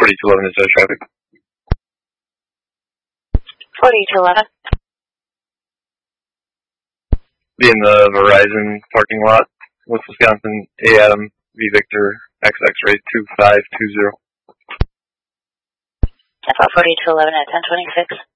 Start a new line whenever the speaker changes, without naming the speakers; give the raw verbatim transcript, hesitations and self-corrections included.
forty-two eleven is our traffic.
forty-two eleven.
Be in the Verizon parking lot, West Wisconsin, A Adam, V Victor, X X-ray two five two zero.
F R forty-two eleven at ten twenty-six.